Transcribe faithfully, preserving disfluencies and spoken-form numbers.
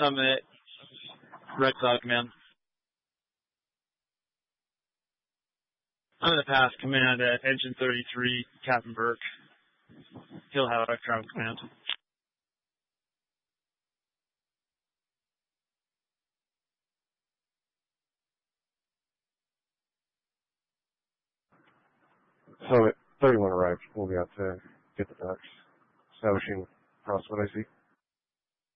Summit, Red Cloud Command. I'm in the past command at Engine thirty-three, Captain Burke. He'll have a travel command. So at thirty-one arrived. We'll be out to get the ducks. Establishing across what I see.